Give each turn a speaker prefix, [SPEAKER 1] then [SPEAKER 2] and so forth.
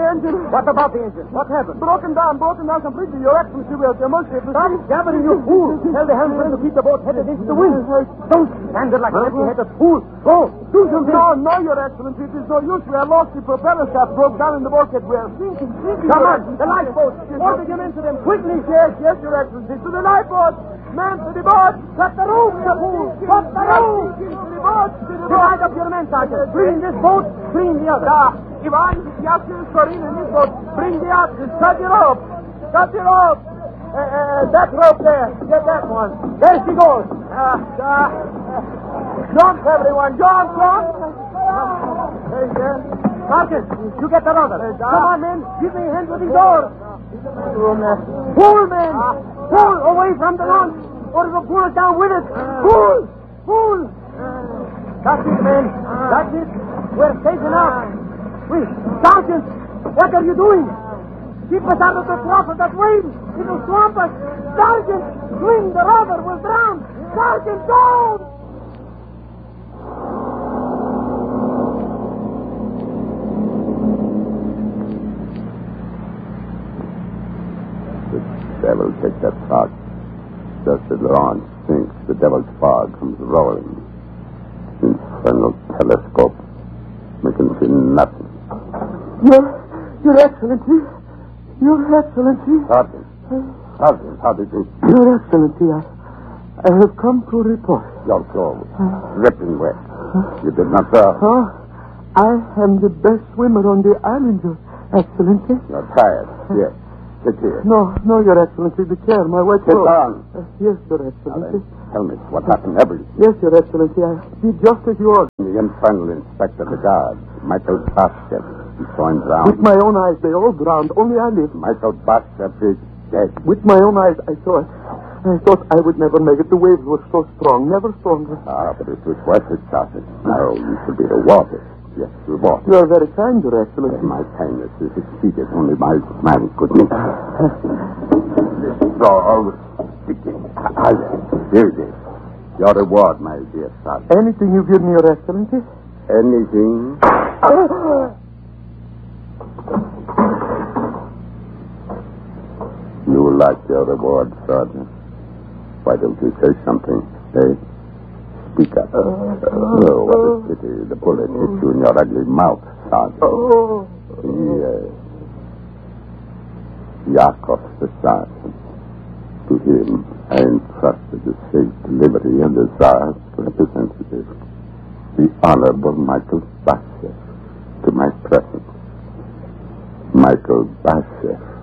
[SPEAKER 1] engine.
[SPEAKER 2] What about the engine? What happened?
[SPEAKER 1] Broken down completely. Your Excellency, we're at your mercy.
[SPEAKER 2] Stop jabbering, you fool. Tell the helmsman to keep the boat headed into the wind. Don't stand there like an empty-headed fool. Go. Do something.
[SPEAKER 1] No, Your Excellency. It is no use. We have lost the propeller shaft. Broke down in the bulkhead. We are sinking.
[SPEAKER 2] Come on. The lifeboat. Order your men to them. Quickly.
[SPEAKER 1] Yes, Your Excellency. To the lifeboat. Men to the boat.
[SPEAKER 2] Cut the rope, you fool. Cut the rope.
[SPEAKER 1] To the boat.
[SPEAKER 2] Divide up your men, Sergeant. Bring this boat. Bring the other.
[SPEAKER 1] Ivan, Yasin, Sorin, and this boat. Bring the others. Cut your rope. Cut your rope. That rope there. Get that one.
[SPEAKER 2] There she goes.
[SPEAKER 1] Jump, everyone. Jump.
[SPEAKER 2] Sergeant, you get the rudder. Come on, men. Give me a hand with these oars. Pull, men. Pull away from the launch, or it will pull us down with it. Pull. That's it, men. That's it. We're safe enough. Wait, Sergeant, what are you doing? Keep us out of the trough of that wave. It will swamp us. Sergeant, swing the rudder. We'll drown. Sergeant, don't!
[SPEAKER 3] Devil take that fog. Just as the launch sinks, the devil's fog comes rolling. Infernal telescope. We can see nothing.
[SPEAKER 1] Your Excellency. Your Excellency.
[SPEAKER 3] Sergeant, how did you...
[SPEAKER 1] Your Excellency, I have come to report.
[SPEAKER 3] Your clothes, dripping wet. You did not drown.
[SPEAKER 1] I am the best swimmer on the island, Your Excellency.
[SPEAKER 3] You're tired. Yes. Sit here.
[SPEAKER 1] No, Your Excellency, the chair, my white
[SPEAKER 3] Sit
[SPEAKER 1] clothes.
[SPEAKER 3] down.
[SPEAKER 1] Yes, Your Excellency.
[SPEAKER 3] Tell me what happened, everything.
[SPEAKER 1] Yes, Your Excellency, I did just as you ordered.
[SPEAKER 3] The infernal inspector of the guard, Michael Bashev, he saw him drown.
[SPEAKER 1] With my own eyes, they all drowned. Only I lived.
[SPEAKER 3] Michael Bashev is dead.
[SPEAKER 1] With my own eyes, I saw it. I thought I would never make it. The waves were so strong, never stronger.
[SPEAKER 3] But it was worth it, Sergeant. Now you should be rewarded. Yes, rewarded.
[SPEAKER 1] You are very kind, Your Excellency.
[SPEAKER 3] My kindness is exceeded only by man goodness. This is all speaking. Here it is. Your reward, my dear son.
[SPEAKER 1] Anything you give me, Your Excellency?
[SPEAKER 3] Anything? You like your reward, Sergeant. Why don't you say something, eh? Speak up. Oh, what a pity. The bullet hit you in your ugly mouth, Sergeant. Yes. Yakov the Sergeant. To him, I entrusted the safe delivery of the Tsar's representative, the Honorable Michael Bashev, to my presence. Michael Bashev.